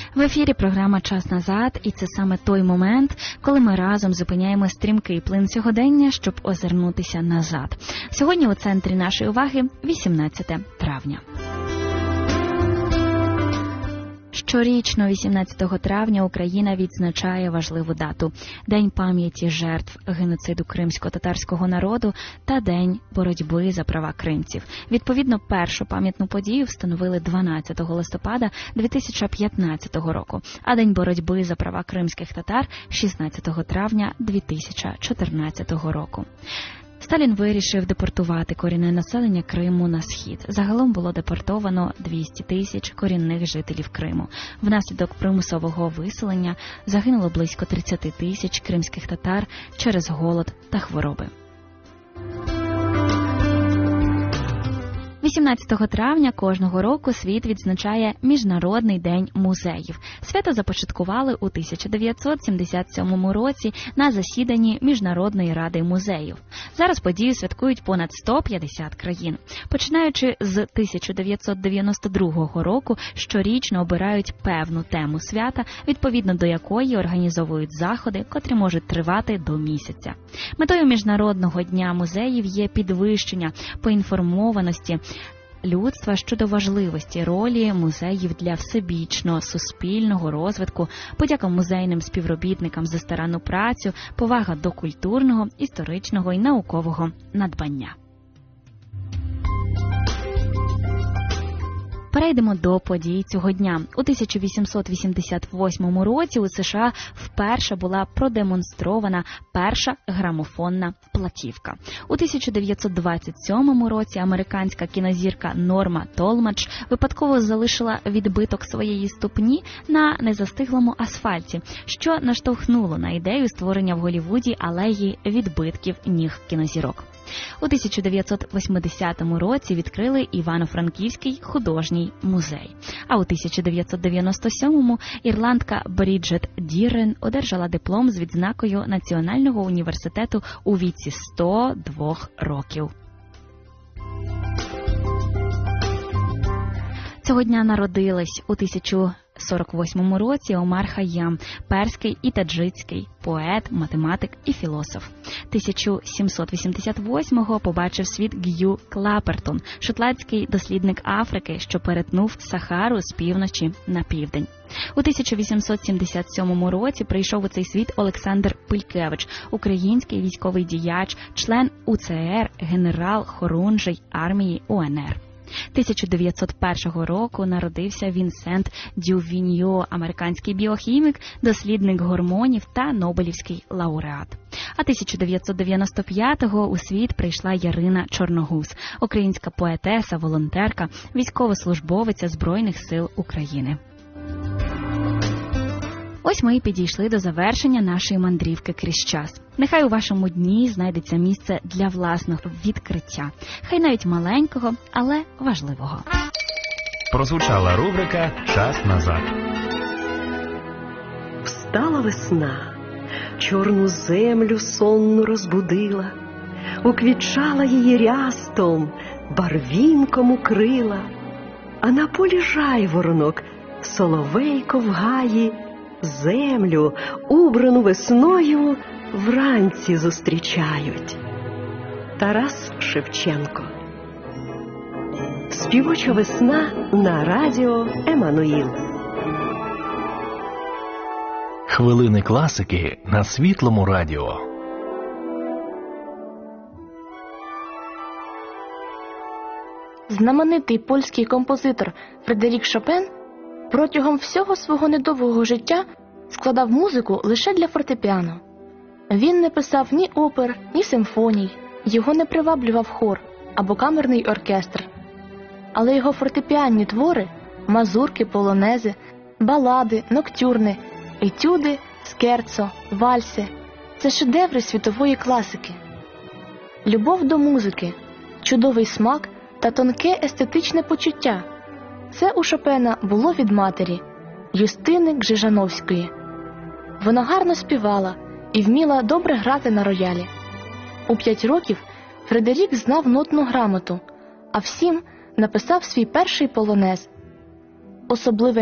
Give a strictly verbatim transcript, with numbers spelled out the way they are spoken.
В ефірі програма «Час назад», і це саме той момент, коли ми разом зупиняємо стрімкий плин сьогодення, щоб озирнутися назад. Сьогодні у центрі нашої уваги вісімнадцяте травня. Щорічно вісімнадцятого травня Україна відзначає важливу дату – День пам'яті жертв геноциду кримсько-татарського народу та День боротьби за права кримців. Відповідно, першу пам'ятну подію встановили дванадцятого листопада дві тисячі п'ятнадцятого року, а День боротьби за права кримських татар – шістнадцятого травня дві тисячі чотирнадцятого року. Сталін вирішив депортувати корінне населення Криму на схід. Загалом було депортовано двісті тисяч корінних жителів Криму. Внаслідок примусового виселення загинуло близько тридцять тисяч кримських татар через голод та хвороби. вісімнадцятого травня кожного року світ відзначає Міжнародний день музеїв. Свято започаткували у тисяча дев'ятсот сімдесят сьомому році на засіданні Міжнародної ради музеїв. Зараз подію святкують понад сто п'ятдесят країн. Починаючи з тисяча дев'ятсот дев'яносто другого року, щорічно обирають певну тему свята, відповідно до якої організовують заходи, котрі можуть тривати до місяця. Метою Міжнародного дня музеїв є підвищення поінформованості людства щодо важливості ролі музеїв для всебічного суспільного розвитку, подяка музейним співробітникам за старанну працю, повага до культурного, історичного і наукового надбання. Перейдемо до подій цього дня. У тисяча вісімсот вісімдесят восьмому році у США вперше була продемонстрована перша грамофонна платівка. У тисяча дев'ятсот двадцять сьомому році американська кінозірка Норма Толмадж випадково залишила відбиток своєї ступні на незастиглому асфальті, що наштовхнуло на ідею створення в Голлівуді алеї відбитків ніг кінозірок. У тисяча дев'ятсот восьмидесятому році відкрили Івано-Франківський художній музей. А у тисяча дев'ятсот дев'яносто сьомому ірландка Бріджет Дірен одержала диплом з відзнакою Національного університету у віці сто два років. Цього дня народились у тисяча сорок восьмому році Омар Хайям, перський і таджикський поет, математик і філософ. тисяча сімсот вісімдесят восьмого побачив світ Г'ю Клапертон, шотландський дослідник Африки, що перетнув Сахару з півночі на південь. У тисяча вісімсот сімдесят сьомому році прийшов у цей світ Олександр Пилькевич, український військовий діяч, член У Це Ер, генерал Хорунжий армії У Ен Ер. тисяча дев'ятсот першого року народився Вінсент Дювіньо, американський біохімік, дослідник гормонів та Нобелівський лауреат. А тисяча дев'ятсот дев'яносто п'ятого у світ прийшла Ярина Чорногуз, українська поетеса, волонтерка, військовослужбовиця Збройних сил України. Ось ми і підійшли до завершення нашої мандрівки крізь час. Нехай у вашому дні знайдеться місце для власного відкриття. Хай навіть маленького, але важливого. Прозвучала рубрика «Час назад». Встала весна, чорну землю сонну розбудила, уквітчала її рястом, барвінком укрила, а на полі жайворонок, соловейко в гаї, землю, убрану весною, вранці зустрічають. Тарас Шевченко. Співоча весна на радіо Еммануїл. Хвилини класики на Світлому радіо. Знаменитий польський композитор Фредерік Шопен протягом всього свого недовгого життя складав музику лише для фортепіано. Він не писав ні опер, ні симфоній, його не приваблював хор або камерний оркестр. Але його фортепіанні твори – мазурки, полонези, балади, ноктюрни, етюди, скерцо, вальси – це шедеври світової класики. Любов до музики, чудовий смак та тонке естетичне почуття – це у Шопена було від матері – Юстини Гжижановської. Вона гарно співала і вміла добре грати на роялі. У п'ять років Фредерік знав нотну грамоту, а в сім написав свій перший полонез. Особливе